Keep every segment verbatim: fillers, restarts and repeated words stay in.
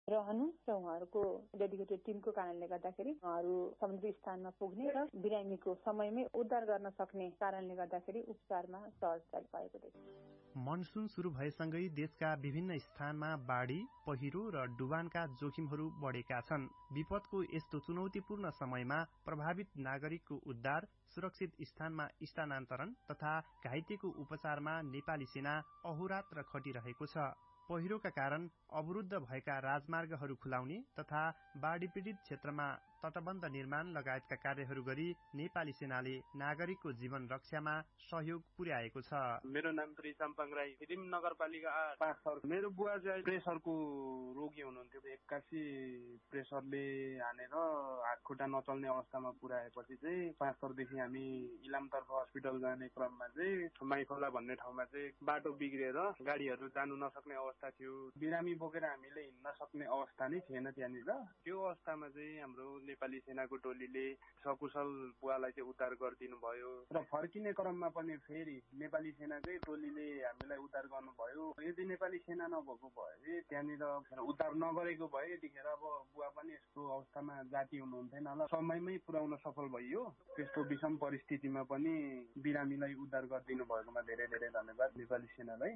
रहनु र उहाँहरूको डेडिकेटेड टिमको कारणले गर्दाखेरि उहाँहरू समुद्री स्थानमा पुग्ने र बिरामीको समयमै उद्धार गर्न सक्ने कारणले गर्दाखेरि उपचारमा सहजता पाएको देखिन्छ। मनसुन सुरु भएसँगै देशका विभिन्न स्थानमा बाढी, पहिरो र डुबानका जोखिमहरू बढेका छन्। विपदको यस्तो चुनौतीपूर्ण समयमा प्रभावित नागरिकको उद्धार, सुरक्षित स्थानमा स्थानान्तरण तथा घाइतेको उपचारमा नेपाली सेना अहोरात्र खटिरहेको छ। पहिरोका कारण अवरुद्ध भएका राजमार्गहरू खुलाउने तथा बाढी पीड़ित क्षेत्रमा तटबन्ध निर्माण लगायतका कार्यहरू गरी नेपाली सेनाले नागरिकको जीवन रक्षामा सहयोग पुर्याएको छ। मेरो नाम श्री साम्पाङ राई, हिरिम नगरपालिका आठ पाँच सर। मेरो बुवा चाहिँ प्रेसरको रोगी हुनुहुन्थ्यो। एक्कासी प्रेसरले हानेर हात खुट्टा नचल्ने अवस्थामा पुर्याएपछि चाहिँ पाँच सरदेखि हामी इलामतर्फ हस्पिटल जाने क्रममा चाहिँ माइखोला भन्ने ठाउँमा चाहिँ बाटो बिग्रिएर गाडीहरू जानु नसक्ने अवस्था थियो। बिरामी बोकेर हामीले हिँड्न सक्ने अवस्था नै थिएन त्यहाँनिर। त्यो अवस्थामा चाहिँ हाम्रो नेपाली सेनाको टोलीले सकुशल बुवालाई चाहिँ उद्धार गरिदिनु भयो र फर्किने क्रममा पनि फेरि नेपाली सेनाकै टोलीले हामीलाई उद्धार गर्नुभयो। यदि नेपाली सेना नभएको भए त्यहाँनिर उद्धार नगरेको भए यतिखेर अब बुवा पनि यस्तो अवस्थामा जाति हुनुहुन्थेन होला। समयमै पुर्याउन सफल भइयो। त्यस्तो विषम परिस्थितिमा पनि बिरामीलाई उद्धार गरिदिनु भएकोमा धेरै धेरै धन्यवाद नेपाली सेनालाई।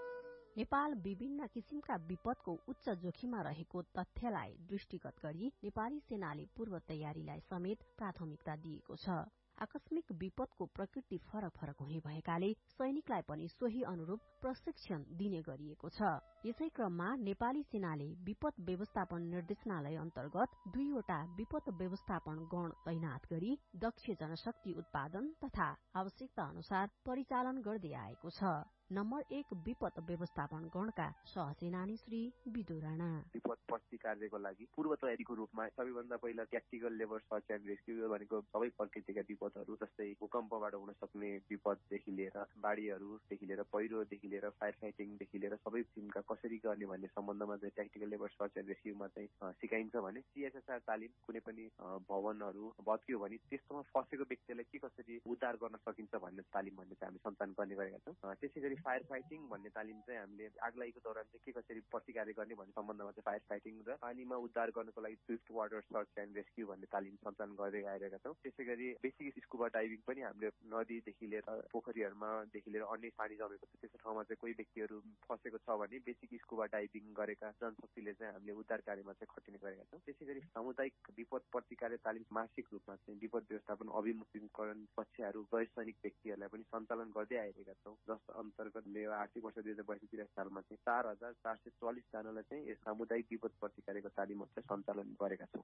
नेपाल विभिन्न किसिमका विपदको उच्च जोखिममा रहेको तथ्यलाई दृष्टिगत गरी नेपाली सेनाले पूर्व तयारीलाई समेत प्राथमिकता दिएको छ। आकस्मिक विपदको प्रकृति फरक फरक हुने भएकाले सैनिकलाई पनि सोही अनुरूप प्रशिक्षण दिने गरिएको छ। यसै क्रममा नेपाली सेनाले विपद व्यवस्थापन निर्देशनालय अन्तर्गत दुईवटा विपद व्यवस्थापन गण तैनात गरी दक्ष जनशक्ति उत्पादन तथा आवश्यकता अनुसार परिचालन गर्दै आएको छ। नम्बर एक विपद व्यवस्थापन गणका सहसेनानी श्री विदु राणा। विपद प्रतिकारको लागि पूर्व तयारीको रूपमा सबैभन्दा पहिला tactical labour search and rescue भनेको सबै प्रकृतिका विपदहरू जस्तै भूकम्पबाट हुन सक्ने विपददेखि लिएर बाढीहरूदेखि लिएर पहिरोदेखि लिएर फायर फाइटिङदेखि लिएर सबै किसिमका कसरी गर्ने भन्ने सम्बन्धमा चाहिँ ट्याक्टिकल लेबर सर्च एन्ड रेस्क्युमा चाहिँ सिकाइन्छ भने सीएसएसआर तालिम कुनै पनि भवनहरू भत्कियो भने त्यस्तोमा फसेको व्यक्तिलाई के कसरी उद्धार गर्न सकिन्छ भन्ने तालिम भन्ने चाहिँ हामी सञ्चालन गर्ने गरेका छौँ। त्यसै गरी फायर फाइटिङ भन्ने तालिम चाहिँ हामीले आगलागीको दौरान चाहिँ के कसरी प्रतिकार गर्ने भन्ने सम्बन्धमा चाहिँ फायर फाइटिङ र पानीमा उद्धार गर्नको लागि Swift water search and rescue भन्ने तालिम सञ्चालन गर्दै आइरहेका छौँ। त्यसै गरी बेसिक स्कुबा डाइभिङ पनि हामीले नदीदेखि लिएर पोखरीहरूमादेखि लिएर अन्य पानी जमेको छ त्यस्तो ठाउँमा चाहिँ कोही व्यक्तिहरू फसेको छ भने बेसिक स्कुबा डाइभिङ गरेका जनशक्तिले चाहिँ हामीले उद्धार कार्यमा चाहिँ खटिने गरेका छौँ। त्यसै गरी सामुदायिक विपद प्रतिकार तालिम मासिक रूपमा चाहिँ विपद व्यवस्थापन अभिमुखीकरण पक्षहरू गैर सैनिक व्यक्तिहरूलाई पनि सञ्चालन गर्दै आइरहेका छौँ। जसको अन्तर्गत आर्थिक वर्ष दुई हजार बाइस त्रिस सालमा चाहिँ चार हजार चार सय चौलिस जनालाई चाहिँ यस सामुदायिक विपद प्रतिकारको तालिमहरू चाहिँ सञ्चालन गरेका छौँ।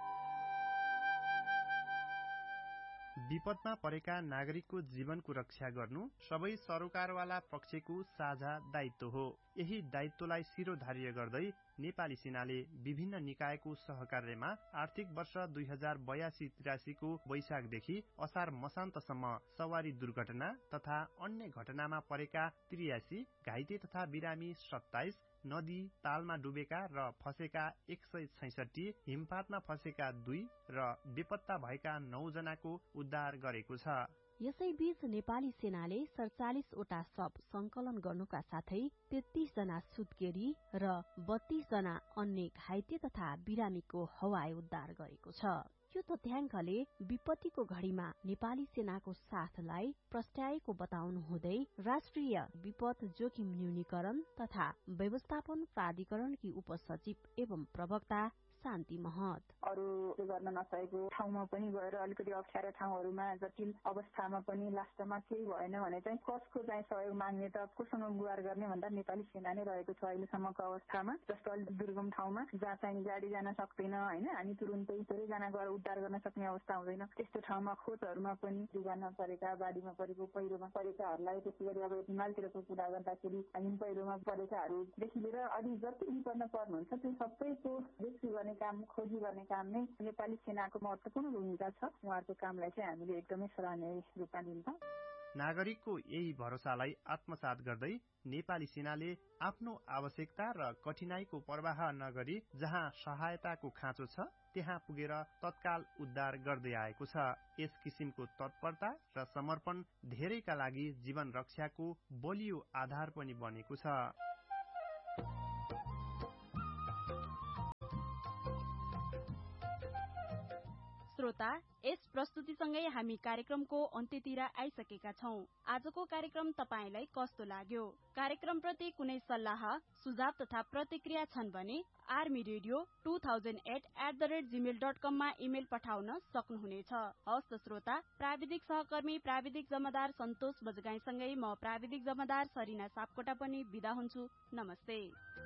विपदमा परेका नागरिकको जीवनको रक्षा गर्नु सबै सरोकारवाला पक्षको साझा दायित्व हो। यही दायित्वलाई शिरोधार्य गर्दै नेपाली सेनाले विभिन्न निकायको सहकार्यमा आर्थिक वर्ष दुई हजार बयासी त्रियासीको वैशाखदेखि असार मसान्तसम्म सवारी दुर्घटना तथा अन्य घटनामा परेका त्रियासी, घाइते तथा बिरामी सत्ताइस, नदी तालमा डुबेका र फसेका एक सय छैसठी, हिमपातमा फसेका दुई र बेपत्ता भएका नौ जनाको उद्धार गरेको छ। यसैबीच नेपाली सेनाले सडचालिस वटा शव संकलन गर्नुका साथै तेत्तीस जना सुत्केरी र बत्तीस जना अन्य घाइते तथा बिरामीको हवाई उद्धार गरेको छ। यो तथ्याङ्कले विपत्तिको घड़ीमा नेपाली सेनाको साथलाई प्रस्ट्याएको बताउनु हुँदै राष्ट्रिय विपद जोखिम न्यूनीकरण तथा व्यवस्थापन प्राधिकरणकी उपसचिव एवं प्रवक्ता शान्ति महत अरू गर्न नसकेको ठाउँमा पनि गएर अलिकति अप्ठ्यारो ठाउँहरूमा जटिल अवस्थामा पनि लास्टमा केही भएन भने चाहिँ कसको चाहिँ सहयोग माग्ने त कोसँग गुहार गर्ने भन्दा नेपाली सेना नै रहेको छ अहिलेसम्मको अवस्थामा। जस्तो अलिक दुर्गम ठाउँमा जहाँ चाहिँ गाडी जान सक्दैन होइन, हामी तुरुन्तै धेरैजना गएर उद्धार गर्न सक्ने अवस्था हुँदैन त्यस्तो ठाउँमा खोजहरूमा पनि डुबानमा परेका, बाढीमा परेको, पहिरोमा परेकाहरूलाई त्यसै गरी अब हिमालतिरको कुरा गर्दाखेरि हिम पहिरोमा परेकाहरूदेखि लिएर अलि जति विपन्न पर्नुहुन्छ त्यो सबैको रेस्क्यु गर्ने काम, खोजी गर्ने काम नै नेपाली सेनाको महत्वपूर्ण भूमिका छ। उहाँहरूको कामलाई चाहिँ हामीले एकदमै सराहनीय रूपमा दिन्छौँ। नागरिकको यही भरोसालाई आत्मसात गर्दै नेपाली सेनाले आफ्नो आवश्यकता र कठिनाईको पर्वाह नगरी जहाँ सहायताको खाँचो छ त्यहाँ पुगेर तत्काल उद्धार गर्दै आएको छ। यस किसिमको तत्परता र समर्पण धेरैका लागि जीवन रक्षाको बलियो आधार पनि बनेको छ। श्रोता, यस प्रस्तुतिसँगै हामी कार्यक्रमको अन्त्यतिर आइसकेका छौं। आजको कार्यक्रम तपाईलाई कस्तो लाग्यो? कार्यक्रमप्रति कुनै सल्लाह, सुझाव तथा प्रतिक्रिया छन् भने army radio two thousand at at the rate Gmail dot कम मा इमेल पठाउन सक्नुहुनेछ। हवस् त श्रोता, प्राविधिक सहकर्मी प्राविधिक जमादार सन्तोष बजगाईसँगै म प्राविधिक जमादार सरिना सापकोटा पनि बिदा हुन्छु। नमस्ते।